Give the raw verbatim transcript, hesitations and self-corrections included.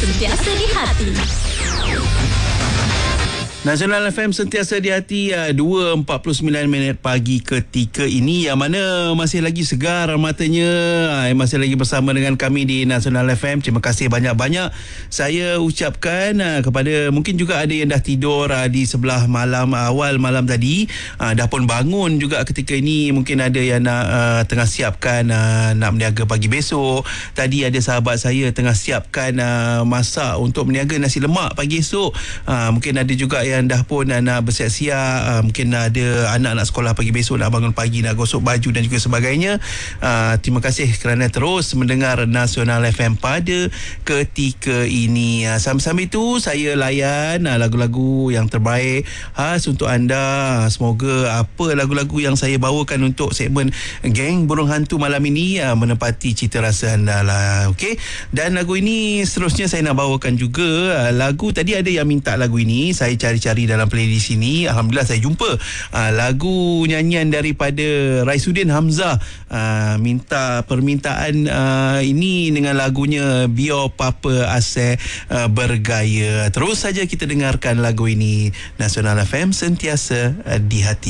sentiasa di hati. Nasional F M sentiasa di hati. Dua empat puluh sembilan minit pagi ketika ini, yang mana masih lagi segar matanya, masih lagi bersama dengan kami di Nasional F M. Terima kasih banyak-banyak saya ucapkan kepada, mungkin juga ada yang dah tidur di sebelah malam, awal malam tadi, dah pun bangun juga ketika ini. Mungkin ada yang nak, uh, tengah siapkan uh, nak berniaga pagi besok. Tadi ada sahabat saya tengah siapkan uh, masak untuk berniaga nasi lemak pagi esok. uh, Mungkin ada juga yang dah pun uh, nak bersiap-siap, uh, mungkin ada anak nak sekolah pagi besok, nak bangun pagi, nak gosok baju dan juga sebagainya. uh, Terima kasih kerana terus mendengar Nasional F M pada ketika ini. uh, Sambil-sambil itu saya layan uh, lagu-lagu yang terbaik khas untuk anda. Semoga apa lagu-lagu yang saya bawakan untuk segmen Geng Burung Hantu malam ini uh, menepati cita rasa anda lah. Okey, dan lagu ini seterusnya saya nak bawakan juga. uh, Lagu tadi ada yang minta lagu ini, saya cari cari dalam playlist ini. Alhamdulillah saya jumpa uh, lagu nyanyian daripada Raisuddin Hamzah. uh, minta permintaan uh, ini dengan lagunya Bio Papa Asal uh, Bergaya. Terus saja kita dengarkan lagu ini. Nasional F M sentiasa uh, di hati.